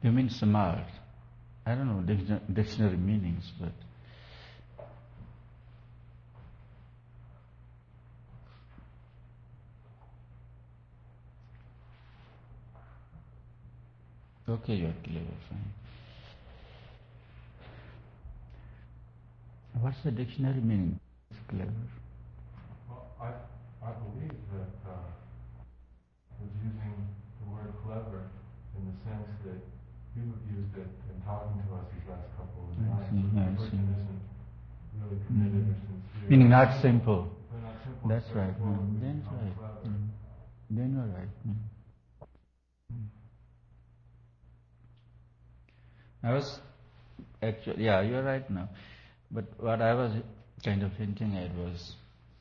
You mean smart? I don't know dictionary meanings, but okay, you're clever, fine. What's the dictionary meaning? It's clever. Well, I believe that was using the word clever in the sense that you have used it in talking to us these last couple of nights. The person isn't really committed or sincere. Meaning not simple. They're not simple. That's right. Then That's right. clever. Then you're right. I was actually, yeah, you're right now. But what I was kind of hinting at was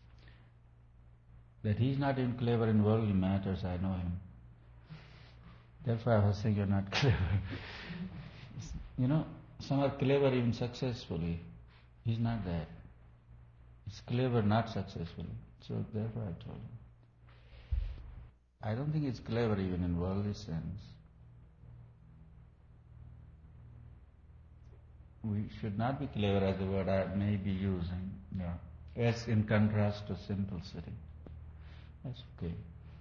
that he's not even clever in worldly matters. I know him. Therefore, I was saying you're not clever. You know, some are clever even successfully. He's not that. He's clever not successfully. So therefore, I told him. I don't think he's clever even in worldly sense. We should not be clever as the word I may be using. Yeah. As in contrast to simplicity. That's okay.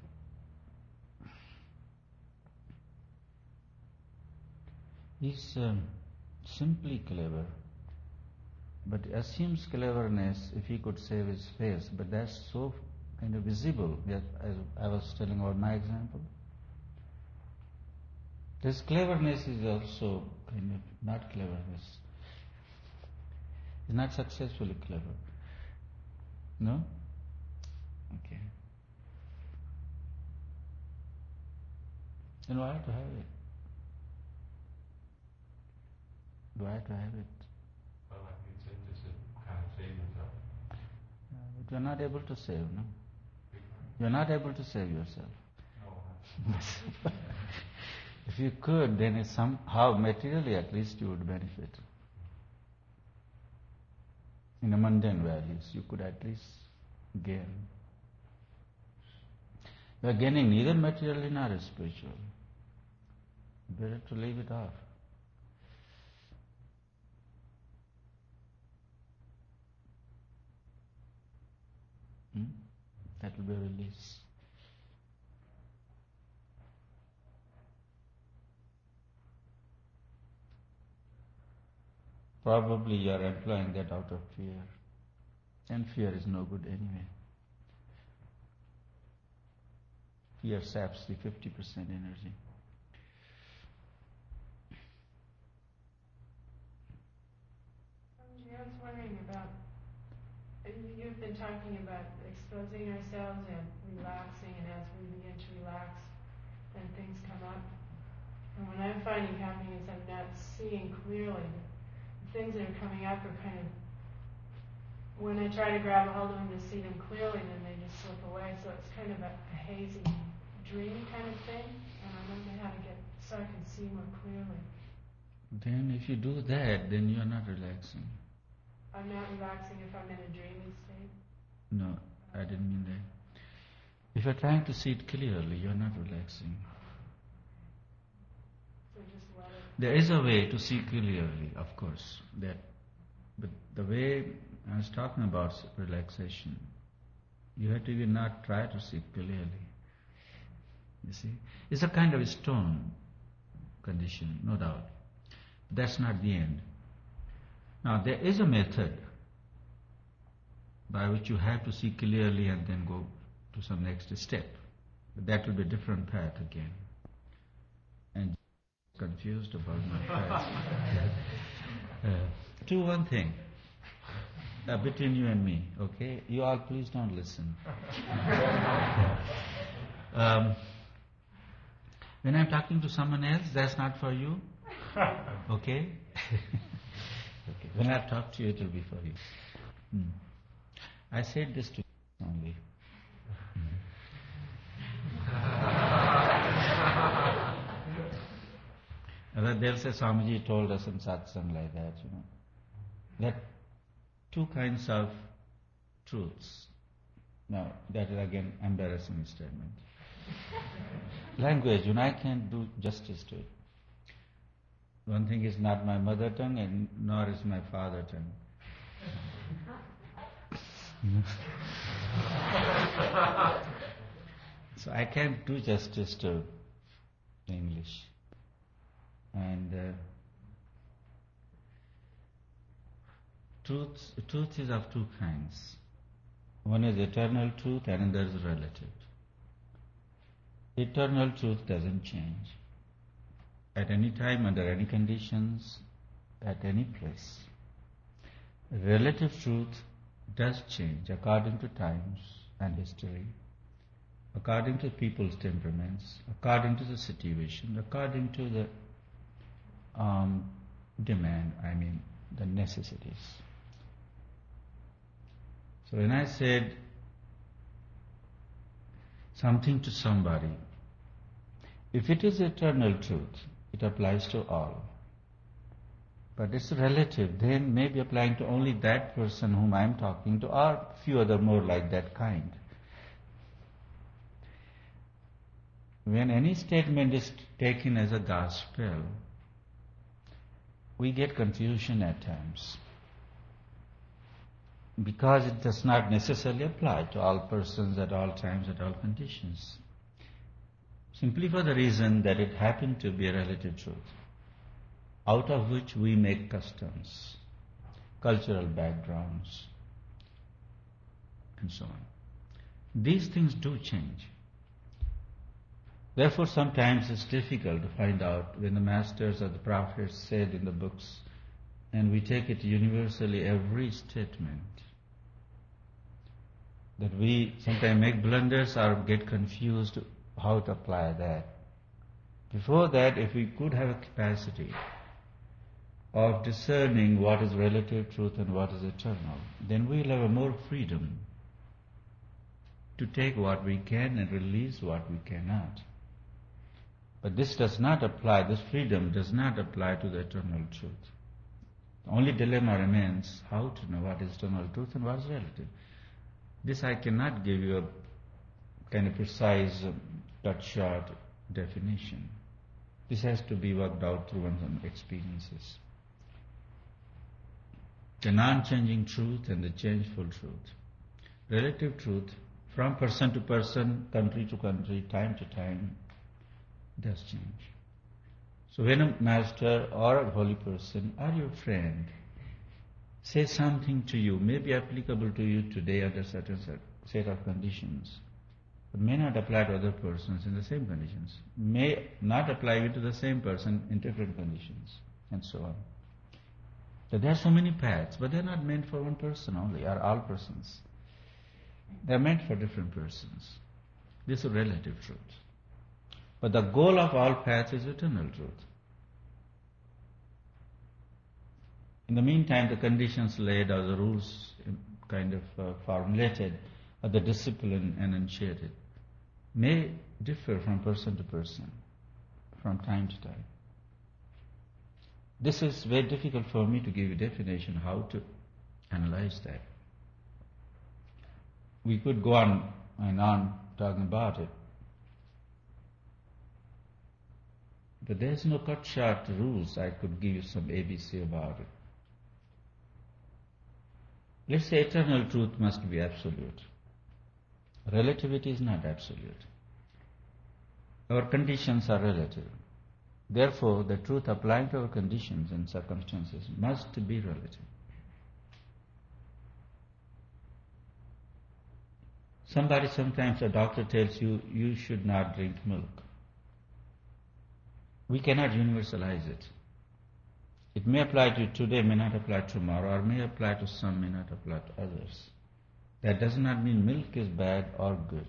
He's simply clever, but assumes cleverness if he could save his face. But that's so kind of visible. As I was telling about my example. This cleverness is also kind of not cleverness. He's not successfully clever. No? Okay. Then why to have it? Why to have it? Well, like you said, just to kind of save himself. But you're not able to save, no? You're not able to save yourself. No. If you could, then somehow materially at least you would benefit. In the mundane values, you could at least gain. You are gaining neither materially nor spiritually. Better to leave it off. That will be a release. Probably you are employing that out of fear. And fear is no good anyway. Fear saps the 50% energy. I was wondering about, you've been talking about exposing ourselves and relaxing, and as we begin to relax, then things come up. And when I'm finding happiness, I'm not seeing clearly. The things that are coming up are kind of, when I try to grab a hold of them to see them clearly, then they just slip away. So it's kind of a hazy, dreamy kind of thing. And I don't know how to get so I can see more clearly. Then if you do that, then you are not relaxing. I'm not relaxing if I'm in a dreamy state? No, I didn't mean that. If you're trying to see it clearly, you're not relaxing. So just let it. There is a way to see clearly, of course. But the way I was talking about relaxation, you have to even not try to see clearly. You see? It's a kind of a stone condition, no doubt. That's not the end. Now, there is a method by which you have to see clearly and then go to some next step. But that will be a different path again. And confused about my path. Do one thing between you and me, okay? You all please don't listen. When I'm talking to someone else, that's not for you, okay? Okay. When I talk to you, it will be for you. I said this to you only. They'll say Swamiji told us in satsang like that, you know. That two kinds of truths. Now, that is again embarrassing statement. Language, I can't do justice to it. One thing is not my mother tongue and nor is my father tongue. So I can't do justice to English. And truth is of two kinds. One is eternal truth and another is relative. Eternal truth doesn't change. At any time, under any conditions, at any place. Relative truth does change according to times and history, according to people's temperaments, according to the situation, according to the demand, the necessities. So when I said something to somebody, if it is eternal truth, it applies to all. But it's relative, then may be applying to only that person whom I am talking to, or few other more like that kind. When any statement is taken as a gospel, we get confusion at times, because it does not necessarily apply to all persons at all times, at all conditions. Simply for the reason that it happened to be a relative truth, out of which we make customs, cultural backgrounds, and so on. These things do change. Therefore, sometimes it's difficult to find out when the masters or the prophets said in the books, and we take it universally, every statement, that we sometimes make blunders or get confused how to apply that. Before that, if we could have a capacity of discerning what is relative truth and what is eternal, then we'll have a more freedom to take what we can and release what we cannot. But this does not apply, this freedom does not apply to the eternal truth. The only dilemma remains how to know what is eternal truth and what is relative. This I cannot give you a kind of precise, cut-short definition. This has to be worked out through one's own experiences. The non-changing truth and the changeful truth. Relative truth, from person to person, country to country, time to time, does change. So when a master or a holy person or your friend says something to you, may be applicable to you today under certain set of conditions, but may not apply to other persons in the same conditions, may not apply even to the same person in different conditions, and so on. So there are so many paths, but they're not meant for one person only, or all persons. They're meant for different persons. This is relative truth. But the goal of all paths is eternal truth. In the meantime, the conditions laid or the rules kind of formulated or the discipline enunciated may differ from person to person, from time to time. This is very difficult for me to give you definition how to analyze that. We could go on and on talking about it. But there is no cut-short rules I could give you some ABC about it. Let's say eternal truth must be absolute. Relativity is not absolute. Our conditions are relative. Therefore, the truth applying to our conditions and circumstances must be relative. Sometimes a doctor tells you, you should not drink milk. We cannot universalize it. It may apply to you today, may not apply tomorrow, or may apply to some, may not apply to others. That does not mean milk is bad or good.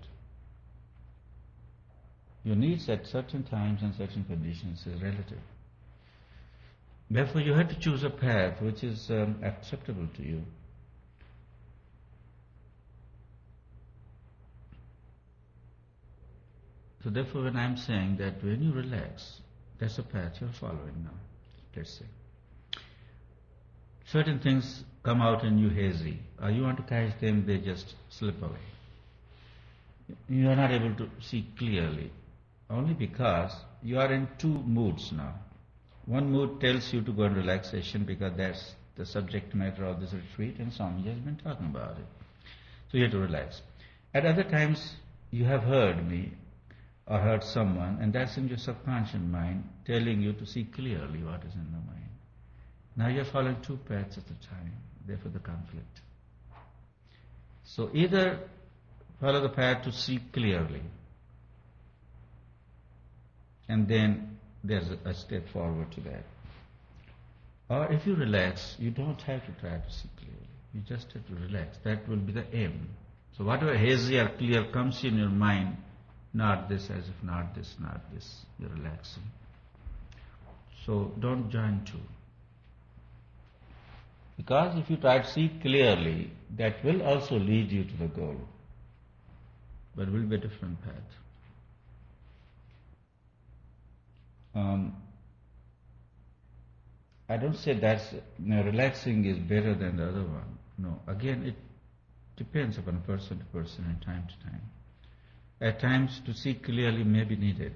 Your needs at certain times and certain conditions is relative. Therefore, you have to choose a path which is acceptable to you. So therefore, when I'm saying that when you relax, that's a path you're following now, let's say. Certain things come out in you hazy, or you want to catch them, they just slip away. You are not able to see clearly, only because you are in two moods now. One mood tells you to go on relaxation because that's the subject matter of this retreat, and Swami has been talking about it. So you have to relax. At other times, you have heard me or heard someone, and that's in your subconscious mind telling you to see clearly what is in the mind. Now you're following two paths at a time, therefore the conflict. So either follow the path to see clearly, and then there's a step forward to that. Or if you relax, you don't have to try to see clearly. You just have to relax. That will be the aim. So whatever hazy or clear comes in your mind, not this, as if not this, you're relaxing. So don't join two. Because if you try to see clearly, that will also lead you to the goal. But it will be a different path. I don't say that's relaxing is better than the other one. No. Again, it depends upon person to person and time to time. At times, to see clearly may be needed.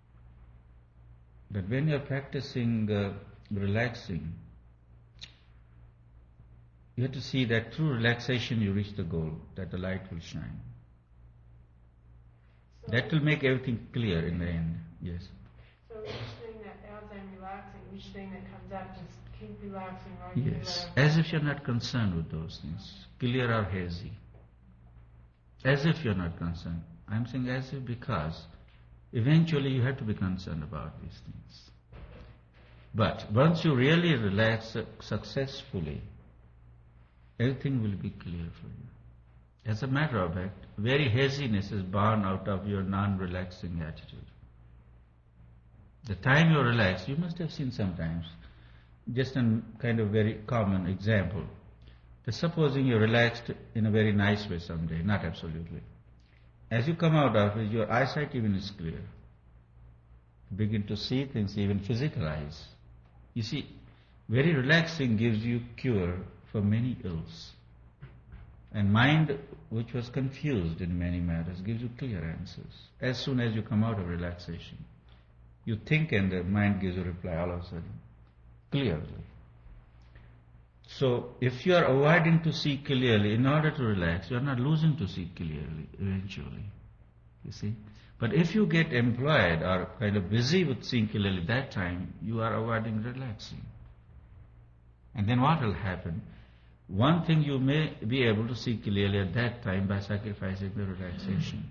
But when you're practicing relaxing, you have to see that through relaxation you reach the goal, that the light will shine. So That will make everything clear in the end. Yes. So each thing that, as I'm relaxing, each thing that comes up, just keep relaxing or keep Yes. relaxing. As if you're not concerned with those things, clear or hazy. As if you're not concerned. I'm saying as if because eventually you have to be concerned about these things. But once you really relax successfully, everything will be clear for you. As a matter of fact, very haziness is born out of your non-relaxing attitude. The time you're relaxed, you must have seen sometimes, just a kind of very common example. Supposing you're relaxed in a very nice way someday, not absolutely. As you come out of it, your eyesight even is clear. You begin to see things, even physical eyes. You see, very relaxing gives you cure for many ills. And mind, which was confused in many matters, gives you clear answers. As soon as you come out of relaxation, you think and the mind gives you a reply all of a sudden, clearly. So, if you are avoiding to see clearly in order to relax, you are not losing to see clearly eventually. You see? But if you get employed or kind of busy with seeing clearly that time, you are avoiding relaxing. And then what will happen? One thing you may be able to see clearly at that time by sacrificing the relaxation.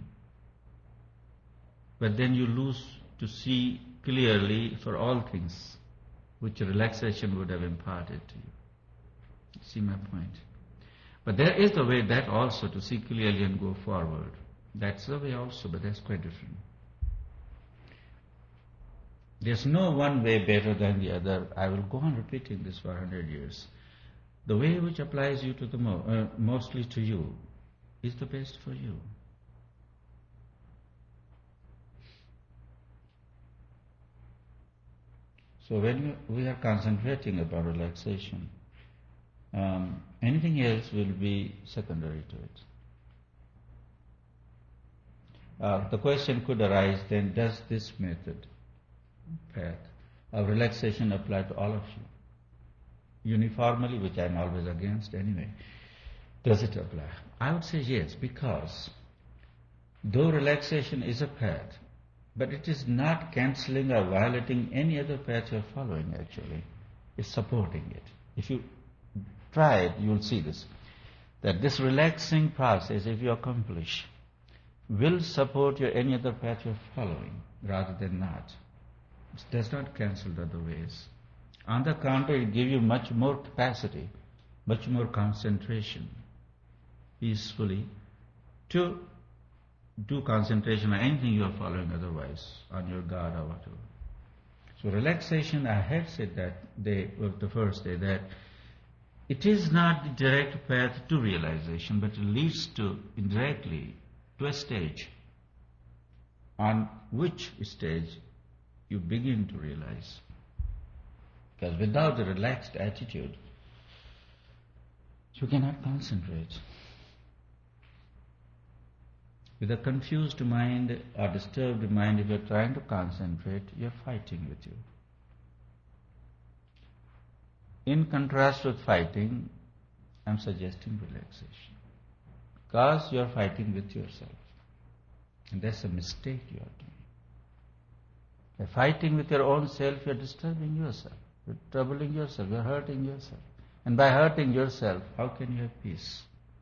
But then you lose to see clearly for all things, which relaxation would have imparted to you. See my point? But there is a way that also to see clearly and go forward. That's the way also, but that's quite different. There's no one way better than the other. I will go on repeating this for 100 years. The way which applies you to the mostly to you is the best for you. So when we are concentrating about relaxation, anything else will be secondary to it. The question could arise then, does this method, path of relaxation apply to all of you? Uniformly, which I'm always against anyway. Does it apply? I would say yes, because though relaxation is a path, but it is not cancelling or violating any other path you're following actually. It's supporting it. If you try it, you'll see this. That this relaxing process, if you accomplish, will support your any other path you're following rather than not. It does not cancel the other ways. On the contrary, it gives you much more capacity, much more concentration, peacefully, to do concentration on anything you are following otherwise, on your God or whatever. So relaxation, I had said that day, or the first day, that it is not the direct path to realization, but it leads to, indirectly, to a stage, on which stage you begin to realize. Because without a relaxed attitude, you cannot concentrate. With a confused mind or disturbed mind, if you're trying to concentrate, you're fighting with you. in contrast with fighting, I'm suggesting relaxation. Because you are fighting with yourself. And that's a mistake you are doing. By fighting with your own self, you are disturbing yourself. You're troubling yourself. You're hurting yourself. And by hurting yourself, how can you have peace?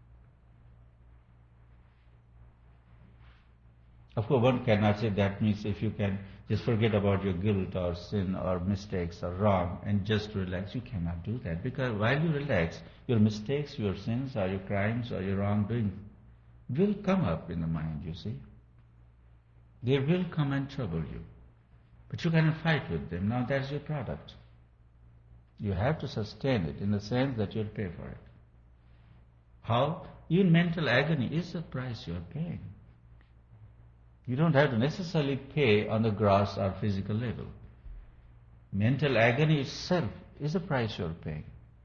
Of course, one cannot say that means if you can just forget about your guilt or sin or mistakes or wrong and just relax. You cannot do that, because while you relax, your mistakes, your sins or your crimes or your wrongdoing will come up in the mind, you see. They will come and trouble you. But you cannot fight with them. Now that's your product. You have to sustain it in the sense that you'll pay for it. How? Even mental agony is the price you are paying. You don't have to necessarily pay on the gross or physical level. Mental agony itself is the price you are paying.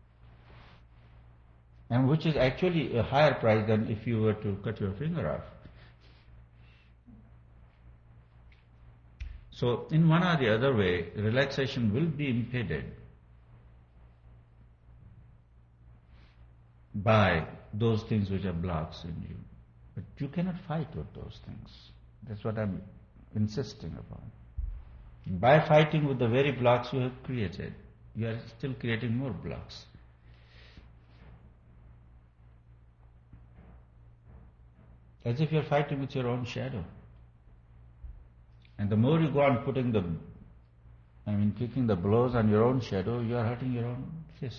And which is actually a higher price than if you were to cut your finger off. So, in one or the other way, relaxation will be impeded by those things which are blocks in you. But you cannot fight with those things. That's what I'm insisting upon. By fighting with the very blocks you have created, you are still creating more blocks. As if you are fighting with your own shadow. And the more you go on kicking the blows on your own shadow, you are hurting your own fist.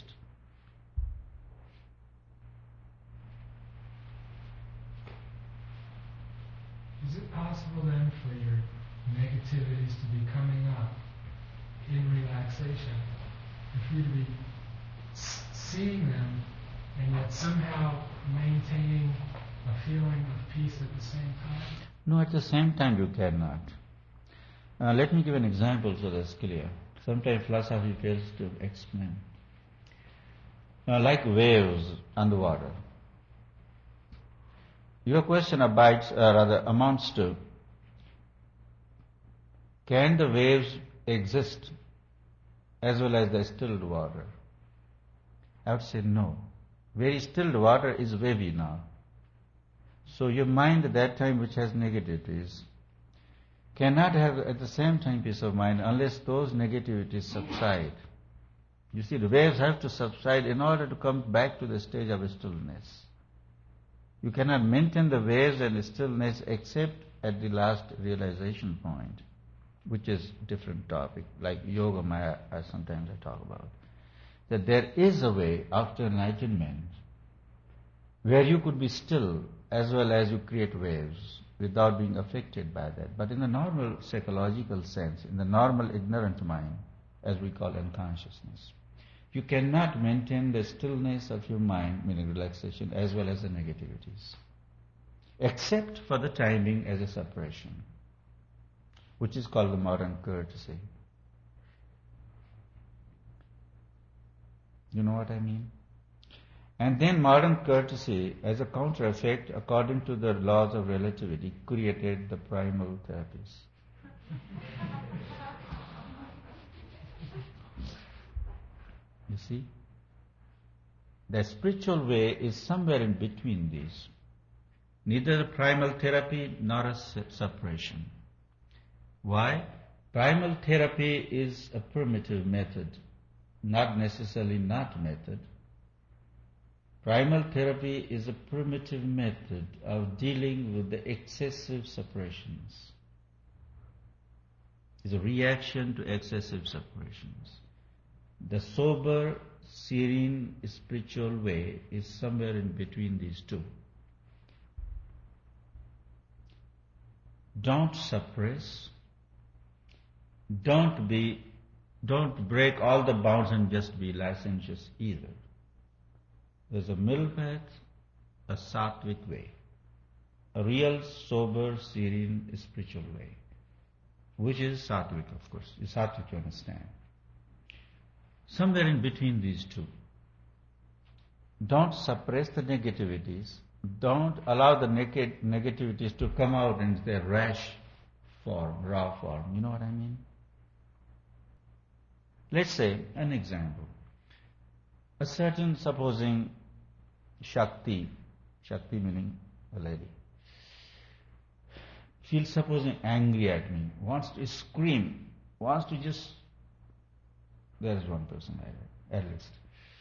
Is it possible then for your negativities to be coming up in relaxation, and for you to be seeing them and yet somehow maintaining a feeling of peace at the same time? No, at the same time you cannot. Let me give an example so that's clear. Sometimes philosophy fails to explain. Like waves on the water. Your question amounts to, can the waves exist as well as the stilled water? I would say no. Very stilled water is wavy now. So your mind at that time, which has negativities, cannot have at the same time peace of mind unless those negativities subside. You see, the waves have to subside in order to come back to the stage of stillness. You cannot maintain the waves and stillness except at the last realization point, which is a different topic, like Yoga Maya, as sometimes I talk about. That there is a way after enlightenment where you could be still as well as you create waves without being affected by that. But in the normal psychological sense, in the normal ignorant mind, as we call unconsciousness, you cannot maintain the stillness of your mind, meaning relaxation, as well as the negativities, except for the timing as a separation, which is called the modern courtesy. You know what I mean? And then modern courtesy, as a counter effect, according to the laws of relativity, created the primal therapies. You see? The spiritual way is somewhere in between these. Neither a primal therapy nor a separation. Why? Primal therapy is a primitive method, not necessarily not method. Primal therapy is a primitive method of dealing with the excessive separations. It's a reaction to excessive separations. The sober, serene, spiritual way is somewhere in between these two. Don't suppress. Don't break all the bounds and just be licentious either. There's a middle path, a sattvic way, a real, sober, serene, spiritual way, which is sattvic, of course. It's sattvic, you understand. Somewhere in between these two. Don't suppress the negativities. Don't allow the negativities to come out in their rash form, raw form. You know what I mean? Let's say, an example. A certain, supposing Shakti meaning a lady, feels supposing angry at me, wants to scream, wants to just, there is one person like that, at least.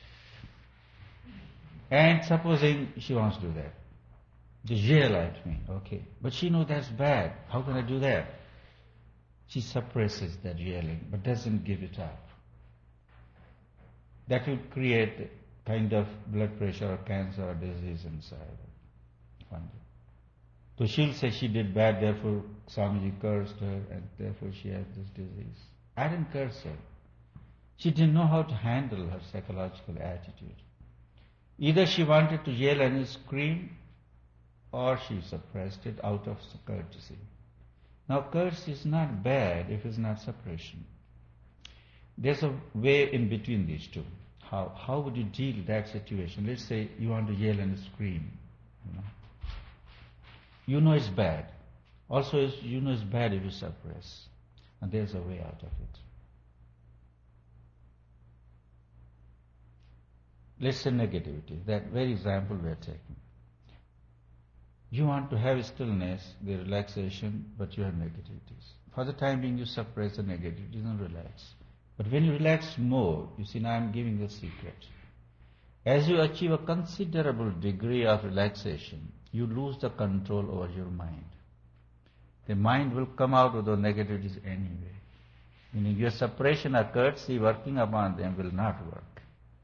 And supposing she wants to do that, just yell at me, okay. But she knows that's bad. How can I do that? She suppresses that yelling, but doesn't give it up. That will create kind of blood pressure or cancer or disease inside. So she'll say she did bad, therefore Swamiji cursed her, and therefore she has this disease. I didn't curse her. She didn't know how to handle her psychological attitude. Either she wanted to yell and scream, or she suppressed it out of courtesy. Now curse is not bad if it's not suppression. There's a way in between these two. How would you deal with that situation? Let's say you want to yell and scream. You know it's bad. Also, you know it's bad if you suppress. And there's a way out of it. Let's say negativity. That very example we are taking. You want to have stillness, the relaxation, but you have negativities. For the time being, you suppress the negativities and relax. But when you relax more, you see, now I'm giving the secret. As you achieve a considerable degree of relaxation, you lose the control over your mind. The mind will come out with the negativities anyway. Meaning your suppression or courtesy working upon them will not work.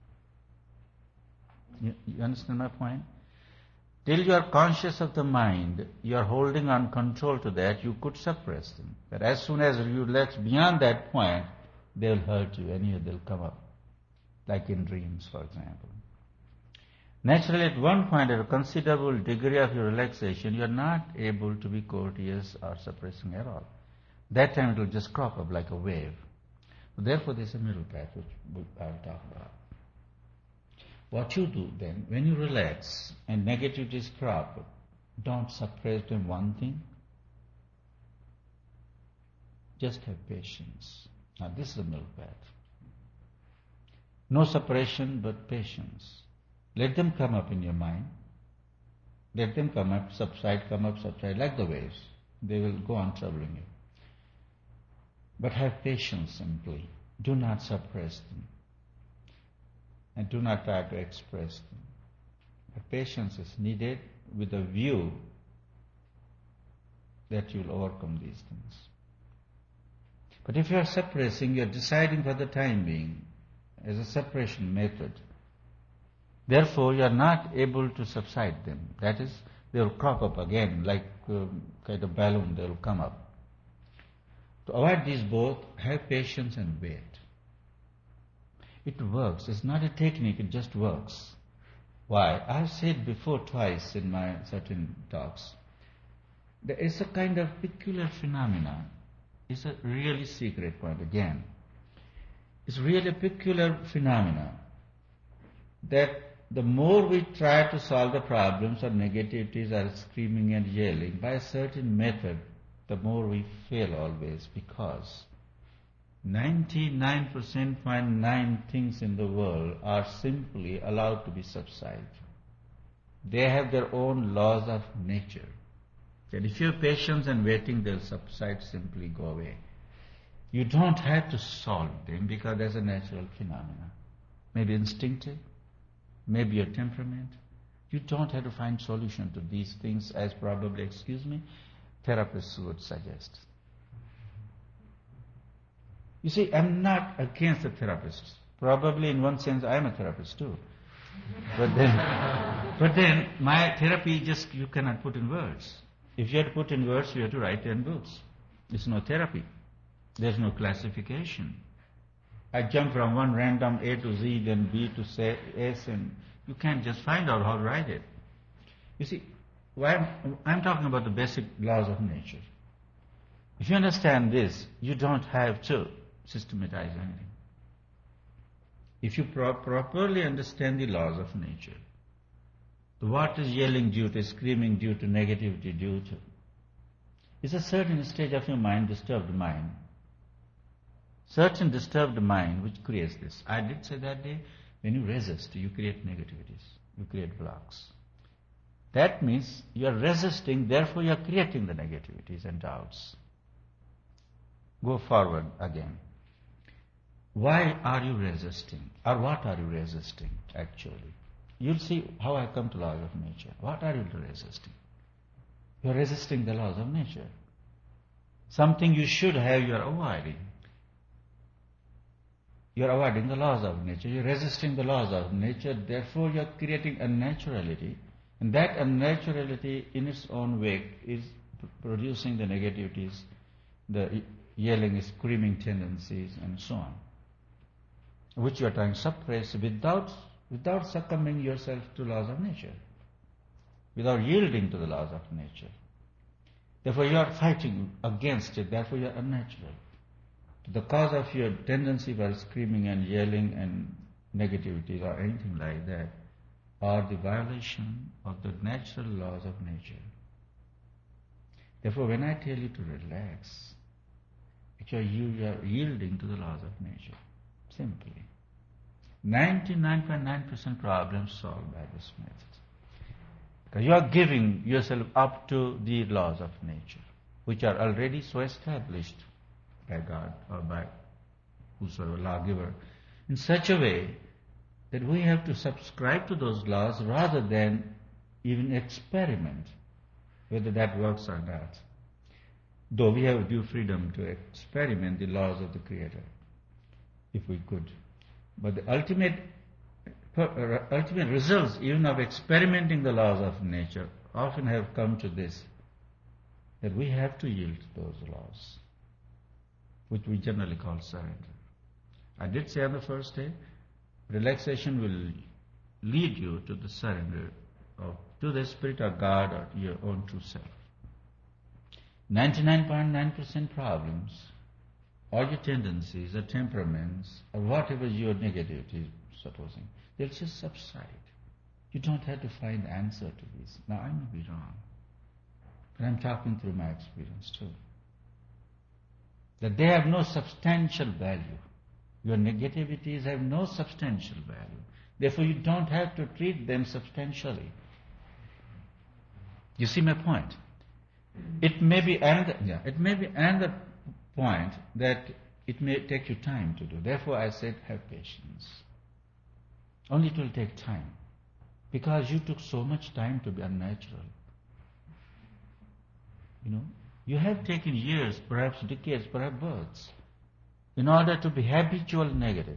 You understand my point? Till you are conscious of the mind, you are holding on control to that, you could suppress them. But as soon as you relax beyond that point, they will hurt you, anyway they'll come up. Like in dreams, for example. Naturally, at one point, at a considerable degree of your relaxation, you are not able to be courteous or suppressing at all. That time it will just crop up like a wave. Therefore, there is a middle path which I will talk about. What you do then, when you relax and negativities crop up, don't suppress them one thing. Just have patience. Now this is the middle path. No suppression but patience. Let them come up in your mind. Let them come up, subside, like the waves. They will go on troubling you. But have patience simply. Do not suppress them. And do not try to express them. But patience is needed with a view that you will overcome these things. But if you are suppressing, you are deciding for the time being as a suppression method. Therefore, you are not able to subside them. That is, they will crop up again like kind of balloon, they will come up. To avoid these both, have patience and wait. It works. It's not a technique, it just works. Why? I have said before twice in my certain talks. There is a kind of peculiar phenomena. It's a really secret point again. It's really a peculiar phenomena that the more we try to solve the problems or negativities or screaming and yelling by a certain method, the more we fail always, because 99.9 things in the world are simply allowed to be subside. They have their own laws of nature. That if you have patience and waiting, they'll subside, simply go away. You don't have to solve them because there's a natural phenomena. Maybe instinctive, maybe your temperament. You don't have to find solution to these things as probably, therapists would suggest. You see, I'm not against the therapists. Probably in one sense I am a therapist too. But then my therapy just you cannot put in words. If you had to put in words, you have to write 10 books. It's no therapy. There's no classification. I jump from one random A to Z, then B to S, and you can't just find out how to write it. You see, I'm talking about the basic laws of nature. If you understand this, you don't have to systematize anything. If you properly understand the laws of nature, what is yelling due to, screaming due to, negativity due to, is a certain stage of your mind, disturbed mind. Certain disturbed mind which creates this. I did say that day, When you resist, you create negativities, you create blocks. That means you are resisting, therefore you are creating the negativities and doubts. Go forward again. Why are you resisting? Or what are you resisting actually? You'll see how I come to laws of nature. What are you resisting? You are resisting the laws of nature. Something you should have, you are avoiding. You are avoiding the laws of nature. You are resisting the laws of nature. Therefore, you are creating unnaturality. And that unnaturality in its own way is producing the negativities, the yelling, screaming tendencies, and so on, which you are trying to suppress without succumbing yourself to laws of nature, without yielding to the laws of nature. Therefore, you are fighting against it. Therefore, you are unnatural. The cause of your tendency for screaming and yelling and negativities or anything like that are the violation of the natural laws of nature. Therefore, when I tell you to relax, actually you are yielding to the laws of nature. Simply. 99.9% problems solved by this method. Because you are giving yourself up to the laws of nature, which are already so established by God or by whosoever lawgiver, in such a way that we have to subscribe to those laws rather than even experiment whether that works or not. Though we have due freedom to experiment the laws of the Creator, if we could. But the ultimate results even of experimenting the laws of nature often have come to this, that we have to yield to those laws, which we generally call surrender. I did say on the first day, relaxation will lead you to the surrender to the Spirit of God or your own true self. 99.9% problems, or your tendencies, or temperaments, or whatever your negativity is, supposing, they'll just subside. You don't have to find the answer to these. Now, I may be wrong, but I'm talking through my experience too. That they have no substantial value. Your negativities have no substantial value. Therefore, you don't have to treat them substantially. You see my point? It may be another point that it may take you time to do. Therefore, I said have patience. Only it will take time, because you took so much time to be unnatural. You have taken years, perhaps decades, perhaps births, in order to be habitual negative.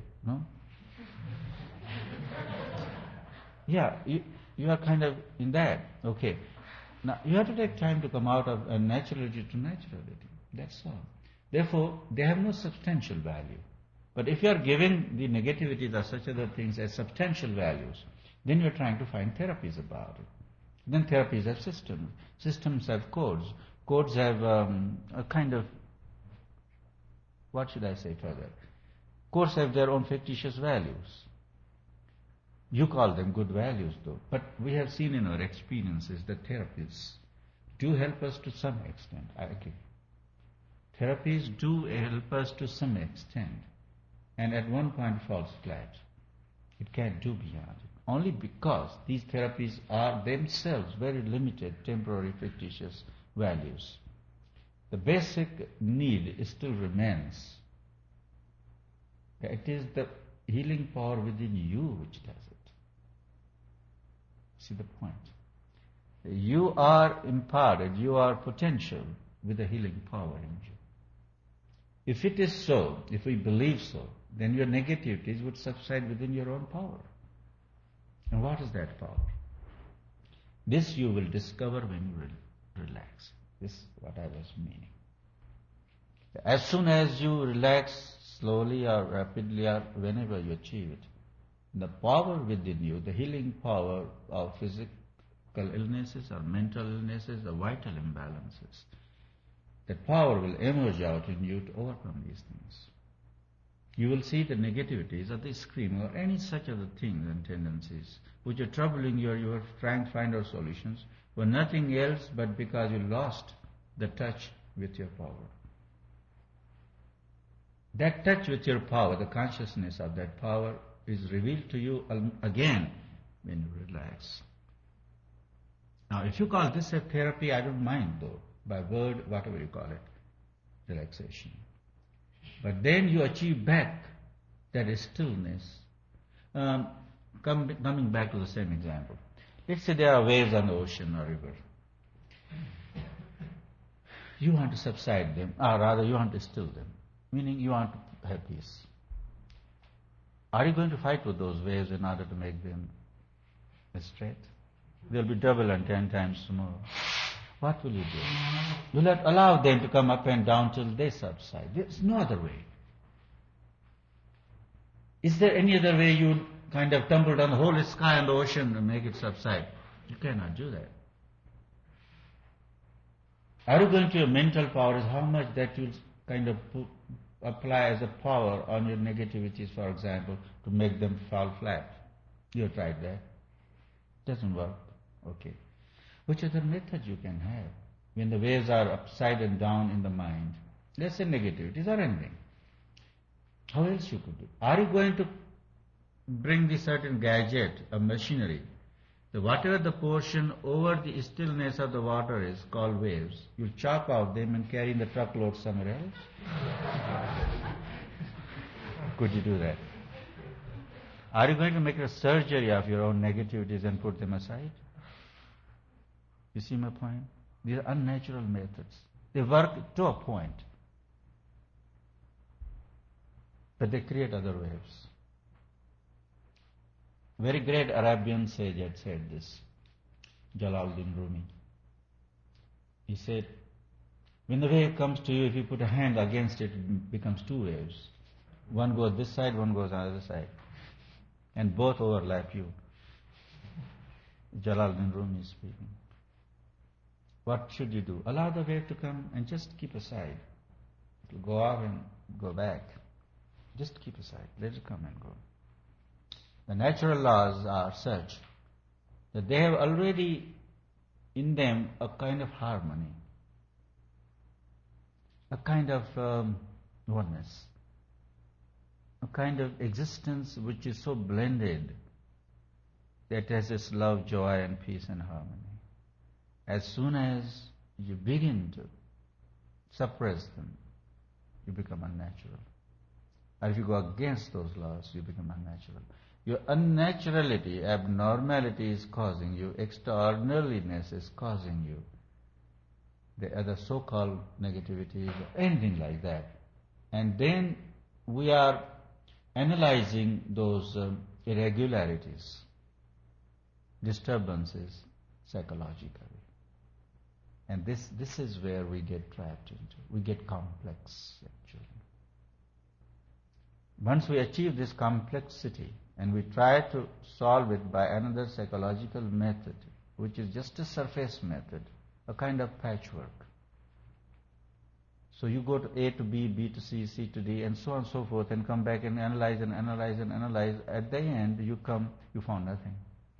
Yeah, you are kind of in that. Okay. Now, you have to take time to come out of unnaturality to naturality. That's all. Therefore, they have no substantial value. But if you are giving the negativities or such other things as substantial values, then you are trying to find therapies about it. Then therapies have systems. Systems have codes. Codes have a kind of, what should I say further? Codes have their own fictitious values. You call them good values though. But we have seen in our experiences that therapies do help us to some extent. I agree. Therapies do help us to some extent. And at one point falls flat. It can't do beyond it. Only because these therapies are themselves very limited, temporary, fictitious values. The basic need still remains. It is the healing power within you which does it. See the point? You are imparted, you are potential with the healing power in you. If it is so, if we believe so, then your negativities would subside within your own power. And what is that power? This you will discover when you relax. This is what I was meaning. As soon as you relax slowly or rapidly or whenever you achieve it, the power within you, the healing power of physical illnesses or mental illnesses or vital imbalances, that power will emerge out in you to overcome these things. You will see the negativities or the screaming or any such other things and tendencies which are troubling you, or you are trying to find out solutions, were nothing else but because you lost the touch with your power. That touch with your power, the consciousness of that power, is revealed to you again when you relax. Now, if you call this a therapy, I don't mind though, by word, whatever you call it, relaxation. But then you achieve back that stillness. Coming back to the same example. Let's say there are waves on the ocean or river. You want to subside them, or rather you want to still them, meaning you want to have peace. Are you going to fight with those waves in order to make them straight? They'll be double and 10 times more. What will you do? You'll have to allow them to come up and down till they subside. There's no other way. Is there any other way you kind of tumble down the whole sky and the ocean and make it subside? You cannot do that. Are you going to your mental powers, how much that you'll kind of apply as a power on your negativities, for example, to make them fall flat? You have tried that. Doesn't work. Okay. Which other method you can have when the waves are upside and down in the mind? Let's say negativities or anything. How else you could do? Are you going to bring the certain gadget, a machinery, that whatever the portion over the stillness of the water is called waves, you chop out them and carry in the truckload somewhere else? Could you do that? Are you going to make a surgery of your own negativities and put them aside? You see my point? These are unnatural methods. They work to a point, but they create other waves. Very great Arabian sage had said this, Jalaluddin Rumi. He said, when the wave comes to you, if you put a hand against it, it becomes two waves. One goes this side, one goes on the other side. And both overlap you. Jalaluddin Rumi is speaking. What should you do? Allow the wave to come and just keep aside. It will go up and go back. Just keep aside. Let it come and go. The natural laws are such that they have already in them a kind of harmony, a kind of oneness, a kind of existence which is so blended that has this love, joy and peace and harmony. As soon as you begin to suppress them, you become unnatural. Or if you go against those laws, you become unnatural. Your unnaturality, abnormality is causing you, extraordinariness is causing you, the other so-called negativities, anything like that. And then we are analyzing those irregularities, disturbances psychologically. And this is where we get trapped into. We get complex, actually. Once we achieve this complexity, and we try to solve it by another psychological method, which is just a surface method, a kind of patchwork. So you go to A to B, B to C, C to D, and so on and so forth, and come back and analyze and analyze and analyze. At the end, you found nothing.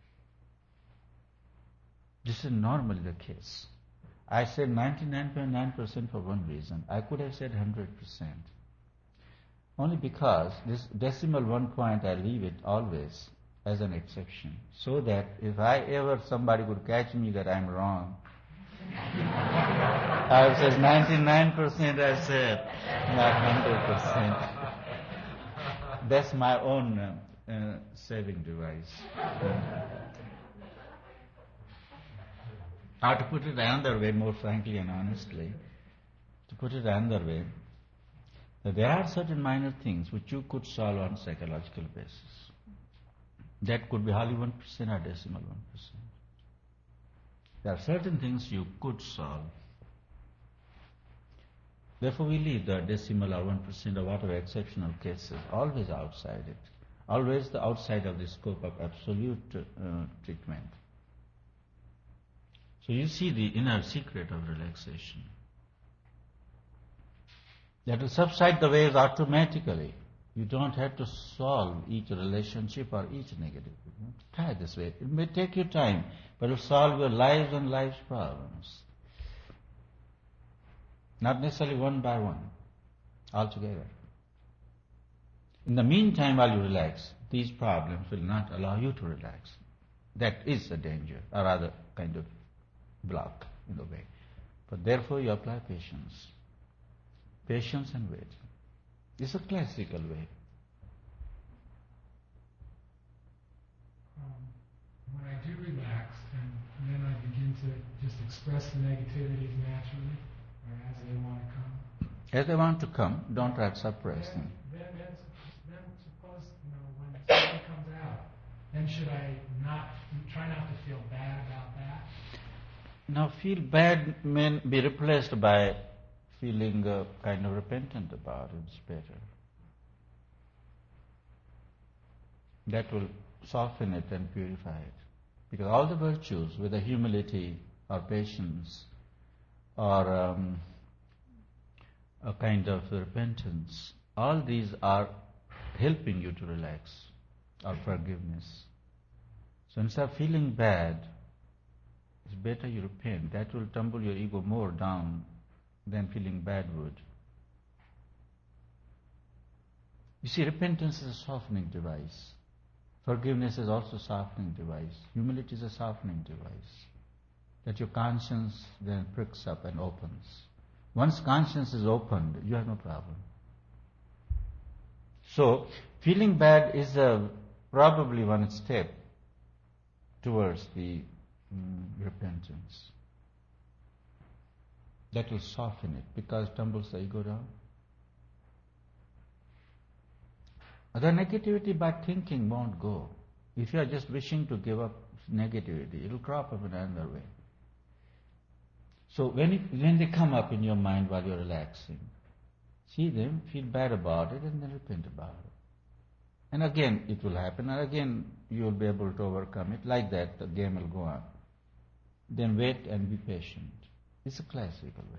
This is normally the case. I said 99.9% for one reason. I could have said 100%. Only because this decimal 1 point, I leave it always as an exception, so that if somebody could catch me that I'm wrong, I would say 99% I said, not 100%. That's my own saving device. Or to put it another way, more frankly and honestly, there are certain minor things which you could solve on a psychological basis. That could be hardly 1% or decimal 1%. There are certain things you could solve. Therefore we leave the decimal or 1% or whatever exceptional cases always outside it. Always the outside of the scope of absolute treatment. So you see the inner secret of relaxation. That will subside the waves automatically. You don't have to solve each relationship or each negative. Try this way. It may take you time, but it will solve your lives and life's problems. Not necessarily one by one, altogether. In the meantime, while you relax, these problems will not allow you to relax. That is a danger, or rather kind of block in a way. But therefore you apply patience. Patience and wait. It's a classical way. When I do relax and then I begin to just express the negativities naturally, or as they want to come. As they want to come, don't try to suppress them. Then suppose, when something comes out, then should I try not to feel bad about that? Now feel bad may be replaced by feeling kind of repentant about it. It's better. That will soften it and purify it. Because all the virtues, whether humility or patience or a kind of repentance, all these are helping you to relax, or forgiveness. So instead of feeling bad, it's better you repent. That will tumble your ego more down than feeling bad would. You see, repentance is a softening device. Forgiveness is also a softening device. Humility is a softening device. That your conscience then pricks up and opens. Once conscience is opened, you have no problem. So, feeling bad is probably one step towards the repentance. That will soften it because it tumbles the ego down. The negativity by thinking won't go. If you are just wishing to give up negativity, it will crop up in another way. So when they come up in your mind while you're relaxing, see them, feel bad about it, and then repent about it. And again it will happen, and again you will be able to overcome it. Like that, the game will go on. Then wait and be patient. It's a classical way.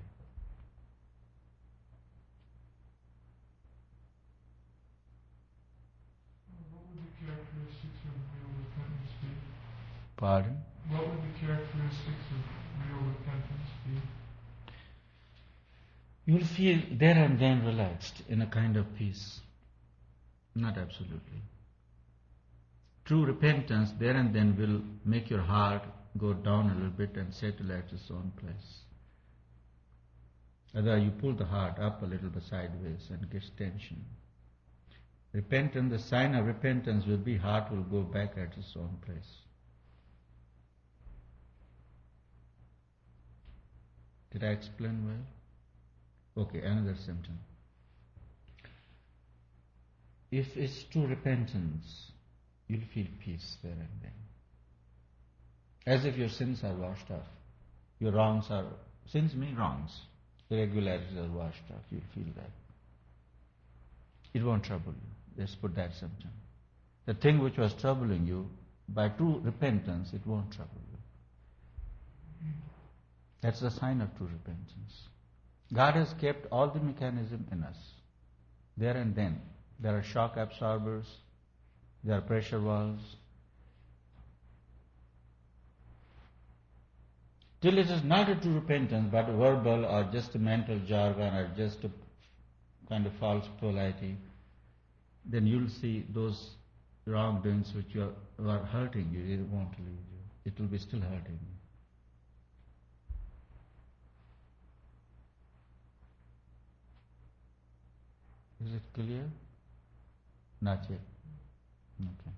Characteristics of real repentance be? Pardon? What would the characteristics of real repentance be? You will feel there and then relaxed in a kind of peace. Not absolutely. True repentance there and then will make your heart go down a little bit and settle at its own place. Otherwise you pull the heart up a little bit sideways and gets tension. Repentance, the sign of repentance will be heart will go back at its own place. Did I explain well? Okay, another symptom. If it's true repentance, you'll feel peace there and then. As if your sins are washed off. Your wrongs are, sins mean wrongs. Irregularities are washed off. You'll feel that. It won't trouble you. Let's put that symptom. The thing which was troubling you, by true repentance, it won't trouble you. That's the sign of true repentance. God has kept all the mechanism in us. There and then. There are shock absorbers, there are pressure valves. Till it is not a true repentance, but verbal or just a mental jargon or just a kind of false polity, then you'll see those wrongdoings which are hurting you, it won't leave you. It will be still hurting you. Is it clear? Not yet. Okay.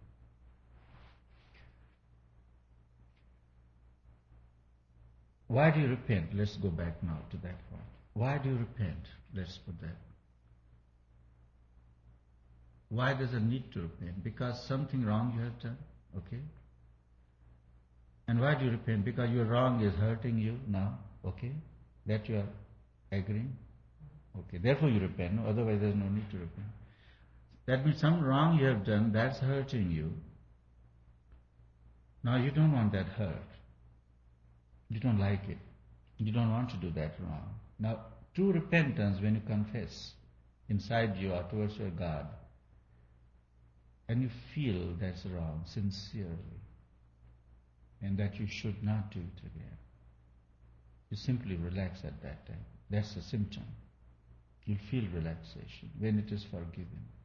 Why do you repent? Let's go back now to that point. Why do you repent? Let's put that. Why does it need to repent? Because something wrong you have done, okay? And why do you repent? Because your wrong is hurting you now, okay? That you are agreeing, okay? Therefore you repent, no? Otherwise there is no need to repent. That means some wrong you have done, that's hurting you. Now you don't want that hurt. You don't like it. You don't want to do that wrong. Now, true repentance, when you confess inside you or towards your God, and you feel that's wrong sincerely, and that you should not do it again, you simply relax at that time. That's a symptom. You'll feel relaxation when it is forgiven.